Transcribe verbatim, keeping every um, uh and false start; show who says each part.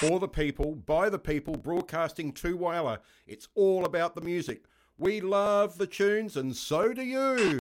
Speaker 1: For the people, by the people, broadcasting to Whyalla. It's all about the music. We love the tunes and so do you.